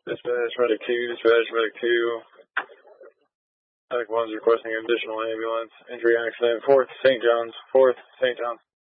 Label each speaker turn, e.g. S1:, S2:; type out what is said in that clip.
S1: Dispatch, medic 2, dispatch, medic 2. Medic 1's requesting additional ambulance. Injury accident, 4th St. John's, 4th St. John's.